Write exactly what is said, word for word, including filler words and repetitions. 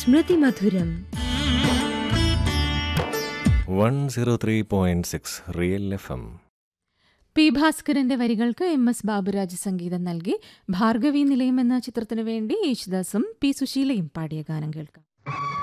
സ്മൃതി മധുരം one zero three point six real F M. P ഭാസ്കരന്റെ വരികൾക്ക് M S Baburaj സംഗീതം നൽകി ഭാർഗവി നിലയം എന്ന ചിത്രത്തിനു വേണ്ടി യേശുദാസും പി സുശീലയും പാടിയ ഗാനം കേൾക്കാം.